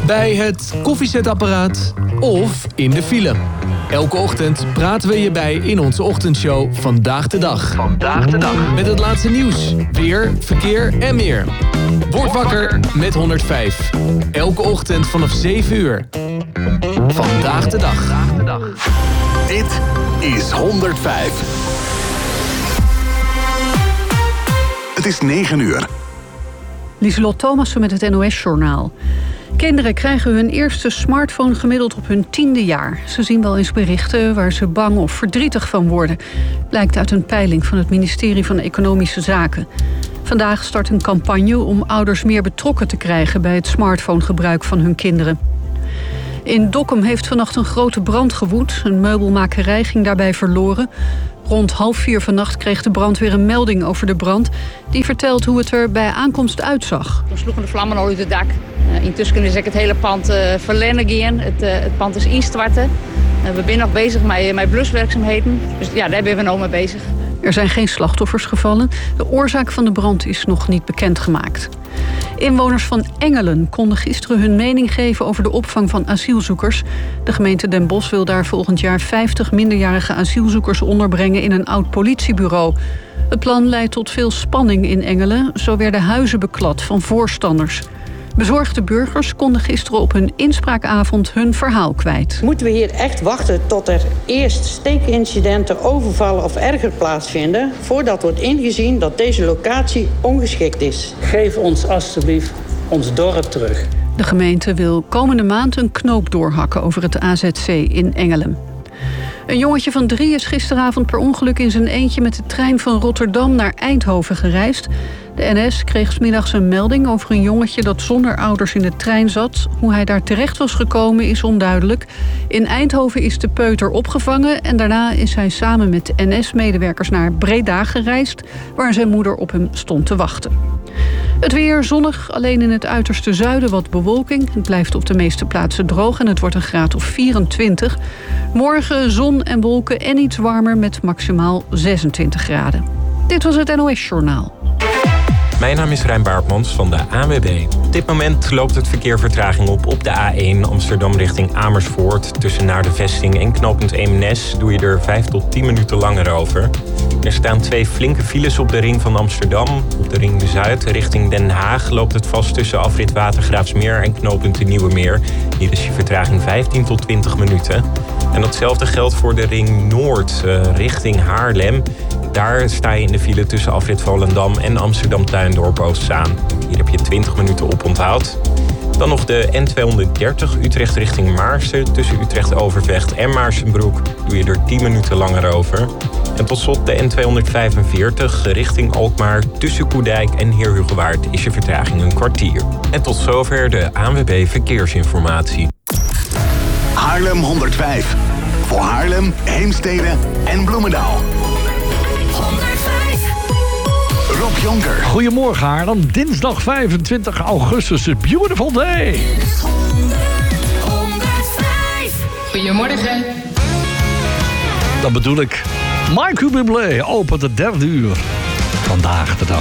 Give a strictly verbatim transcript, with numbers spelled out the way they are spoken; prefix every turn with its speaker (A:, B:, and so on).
A: bij het koffiezetapparaat of in de file. Elke ochtend praten we je bij in onze ochtendshow Vandaag de Dag. Vandaag de Dag. Met het laatste nieuws, weer, verkeer en meer. Word wakker met honderdvijf. Elke ochtend vanaf zeven uur. Vandaag de Dag.
B: Dit is honderdvijf. Het is negen uur.
C: Lieselot Thomassen met het N O S-journaal. Kinderen krijgen hun eerste smartphone gemiddeld op hun tiende jaar. Ze zien wel eens berichten waar ze bang of verdrietig van worden. Blijkt uit een peiling van het ministerie van Economische Zaken. Vandaag start een campagne om ouders meer betrokken te krijgen bij het smartphonegebruik van hun kinderen. In Dokkum heeft vannacht een grote brand gewoed. Een meubelmakerij ging daarbij verloren. Rond half vier vannacht kreeg de brandweer een melding over de brand. Die vertelt hoe het er bij aankomst uitzag.
D: Toen sloegen de vlammen uit het dak. Uh, intussen kunnen ze het hele pand uh, verlennen gaan. Het, uh, het pand is instorten. Uh, we zijn nog bezig met, met bluswerkzaamheden. Dus ja, daar zijn we nou mee bezig.
C: Er zijn geen slachtoffers gevallen. De oorzaak van de brand is nog niet bekendgemaakt. Inwoners van Engelen konden gisteren hun mening geven over de opvang van asielzoekers. De gemeente Den Bosch wil daar volgend jaar vijftig minderjarige asielzoekers onderbrengen in een oud politiebureau. Het plan leidt tot veel spanning in Engelen. Zo werden huizen beklad van voorstanders. Bezorgde burgers konden gisteren op hun inspraakavond hun verhaal kwijt.
E: Moeten we hier echt wachten tot er eerst steekincidenten, overvallen of erger plaatsvinden, voordat wordt ingezien dat deze locatie ongeschikt is?
F: Geef ons alstublieft ons dorp terug.
C: De gemeente wil komende maand een knoop doorhakken over het A Z C in Engelen. Een jongetje van drie is gisteravond per ongeluk in zijn eentje met de trein van Rotterdam naar Eindhoven gereisd. De N S kreeg 's middags een melding over een jongetje dat zonder ouders in de trein zat. Hoe hij daar terecht was gekomen is onduidelijk. In Eindhoven is de peuter opgevangen en daarna is hij samen met N S-medewerkers naar Breda gereisd, waar zijn moeder op hem stond te wachten. Het weer zonnig, alleen in het uiterste zuiden wat bewolking. Het blijft op de meeste plaatsen droog en het wordt een graad of vierentwintig. Morgen zon en wolken en iets warmer met maximaal zesentwintig graden. Dit was het N O S-journaal.
G: Mijn naam is Rijn Baartmans van de A N W B. Op dit moment loopt het verkeer vertraging op op de A één Amsterdam richting Amersfoort. Tussen Naar de Vesting en knooppunt Eemnes doe je er vijf tot tien minuten langer over. Er staan twee flinke files op de ring van Amsterdam. Op de ring de Zuid richting Den Haag loopt het vast tussen afrit Watergraafsmeer en knooppunt de Nieuwe Meer. Hier is je vertraging vijftien tot twintig minuten. En datzelfde geldt voor de ring Noord uh, richting Haarlem. Daar sta je in de file tussen afrit Volendam en Amsterdam-Tuindorp Oostzaan. Hier heb je twintig minuten op onthoud. Dan nog de N tweehonderddertig Utrecht richting Maarsen. Tussen Utrecht-Overvecht en Maarsenbroek doe je er tien minuten langer over. En tot slot de N tweehonderdvijfenveertig richting Alkmaar. Tussen Koedijk en Heerhugowaard is je vertraging een kwartier. En tot zover de A N W B Verkeersinformatie.
B: Haarlem honderdvijf. Voor Haarlem, Heemstede en Bloemendaal. Rob Jonker.
H: Goedemorgen Haarlem, dinsdag vijfentwintig augustus, a beautiful day.
I: Goedemorgen.
H: Dat bedoel ik. Michael Bublé opent het derde uur. Vandaag de Dag.